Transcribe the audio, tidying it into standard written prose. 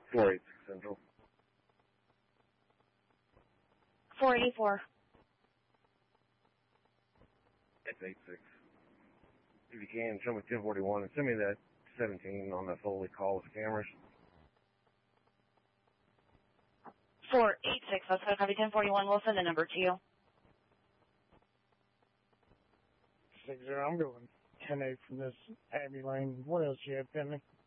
486 Central. 484. It's 86. If you can, show me 1041 and send me that 17 on that Foley call with the cameras. 486. Let's go copy 1041. We'll send the number to you. 60. I'm going 10-8 from this Abbey Lane. What else do you have pending?